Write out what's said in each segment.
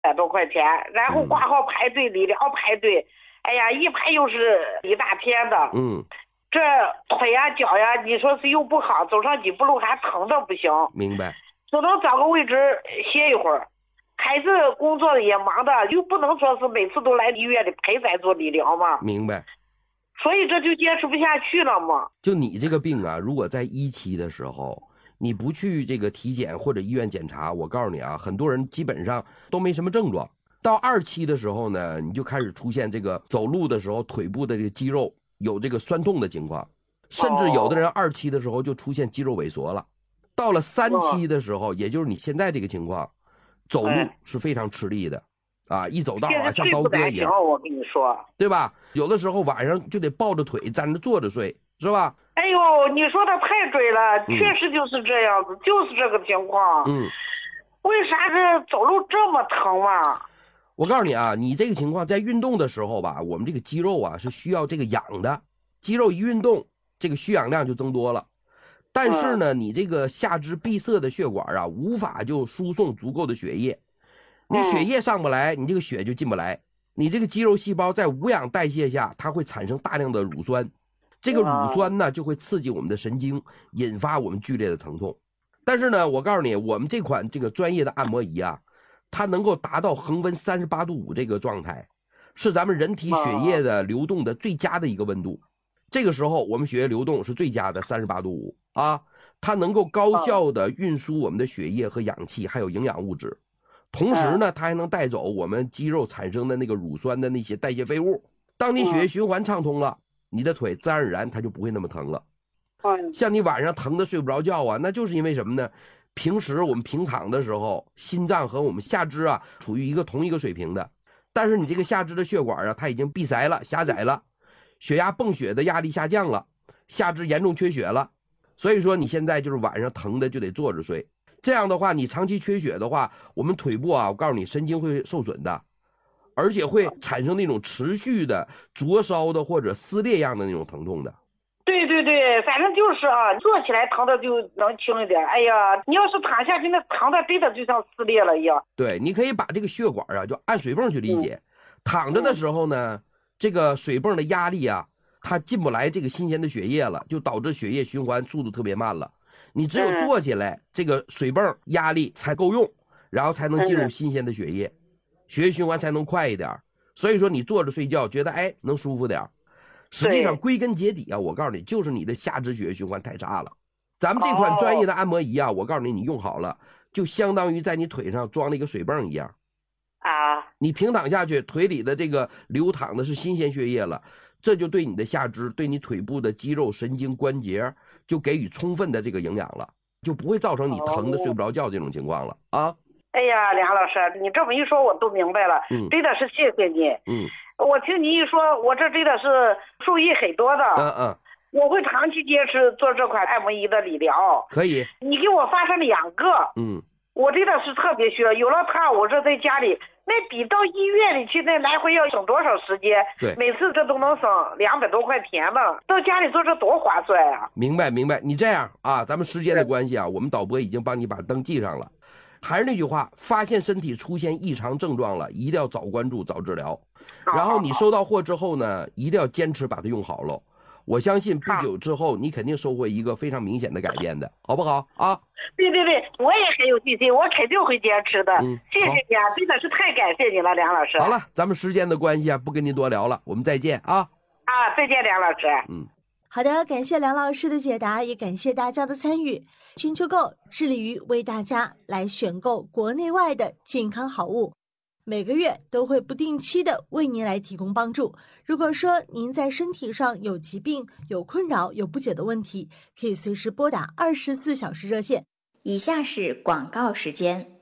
100多块钱，然后挂号排队，理疗排队，哎呀，一排又是一大天的。这腿呀脚呀，你说是又不好，走上几步路还疼的不行。 明白。 只能找个位置歇一会儿。孩子工作也忙的，又不能说是每次都来医院里陪咱做理疗嘛。 明白。 所以这就坚持不下去了嘛。 就你这个病啊，如果在1期的时候，你不去这个体检或者医院检查，我告诉你啊，很多人基本上都没什么症状。到2期的时候呢，你就开始出现这个走路的时候腿部的这个肌肉有这个酸痛的情况，甚至有的人2期的时候就出现肌肉萎缩了。到了3期的时候，也就是你现在这个情况，走路是非常吃力的，啊，一走道啊像刀割一样。 我跟你说， 对吧？有的时候晚上就得抱着腿站着坐着睡，是吧？ 哎呦，你说的太对了，确实就是这样子，就是这个情况。为啥这走路这么疼嘛？ 我告诉你啊，你这个情况在运动的时候吧，我们这个肌肉啊是需要这个氧的，肌肉一运动，这个需氧量就增多了。但是呢，你这个下肢闭塞的血管啊，无法就输送足够的血液，你血液上不来，你这个血就进不来。你这个肌肉细胞在无氧代谢下，它会产生大量的乳酸，这个乳酸呢就会刺激我们的神经，引发我们剧烈的疼痛。但是呢，我告诉你，我们这款这个专业的按摩仪啊，它能够达到恒温38度5这个状态，是咱们人体血液的流动的最佳的一个温度。这个时候我们血液流动是最佳的38度5啊，它能够高效的运输我们的血液和氧气还有营养物质。同时呢，它还能带走我们肌肉产生的那个乳酸的那些代谢废物。当你血液循环畅通了，你的腿自然而然它就不会那么疼了。像你晚上疼的睡不着觉啊，那就是因为什么呢？平时我们平躺的时候，心脏和我们下肢啊处于同一个水平的，但是你这个下肢的血管啊，它已经闭塞了、狭窄了，血压泵血的压力下降了，下肢严重缺血了。所以说你现在就是晚上疼的就得坐着睡。这样的话，你长期缺血的话，我们腿部啊，我告诉你，神经会受损的，而且会产生那种持续的灼烧的或者撕裂样的那种疼痛的。 对对对，反正就是啊，坐起来疼的就能轻一点。哎呀，你要是躺下去，那疼的真的就像撕裂了一样。 对，你可以把这个血管啊，就按水泵去理解。躺着的时候呢，这个水泵的压力啊，它进不来这个新鲜的血液了，就导致血液循环速度特别慢了。你只有坐起来，这个水泵压力才够用，然后才能进入新鲜的血液，血液循环才能快一点。所以说你坐着睡觉觉得能舒服点。实际上归根结底啊，我告诉你，就是你的下肢血液循环太差了。咱们这款专业的按摩仪啊，我告诉你，你用好了，就相当于在你腿上装了一个水泵一样啊。 你平躺下去，腿里的这个流淌的是新鲜血液了，这就对你的下肢、对你腿部的肌肉、神经、关节就给予充分的这个营养了，就不会造成你疼的睡不着觉这种情况了啊。 哎呀，梁老师，你这么一说我都明白了，真的是谢谢你。我听你一说，我这真的是受益很多的。我会长期坚持做这款按摩仪的理疗。 可以， 你给我发上2个。我真的是特别需要，有了它，我这在家里那比到医院里去那来回要省多少时间？ 对， 每次这都能省200多块钱呢，到家里做这多划算呀！ 明白。你这样啊，咱们时间的关系啊，我们导播已经帮你把灯记上了。还是那句话，发现身体出现异常症状了，一定要早关注、早治疗。然后你收到货之后呢，一定要坚持把它用好了。我相信不久之后，你肯定收获一个非常明显的改变的，好不好啊？ 对，我也很有信心，我肯定会坚持的。谢谢你啊，真的是太感谢你了，梁老师。 好了，咱们时间的关系啊，不跟您多聊了，我们再见啊。 再见，梁老师。 好的，感谢梁老师的解答，也感谢大家的参与。全球购致力于为大家来选购国内外的健康好物，每个月都会不定期的为您来提供帮助。如果说您在身体上有疾病、有困扰、有不解的问题，可以随时拨打24小时热线。 以下是广告时间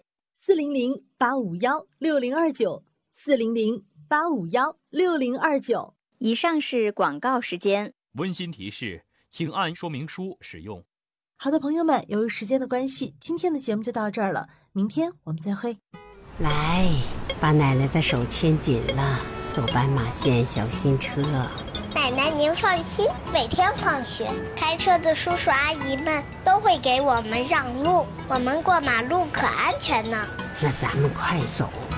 ：400-851-6029 400-851-6029。 以上是广告时间。 温馨提示，请按说明书使用。 好的，朋友们，由于时间的关系，今天的节目就到这儿了，明天我们再会。 来，把奶奶的手牵紧了，走斑马线小心车。 奶奶您放心，每天放学开车的叔叔阿姨们都会给我们让路，我们过马路可安全呢。 那咱们快走。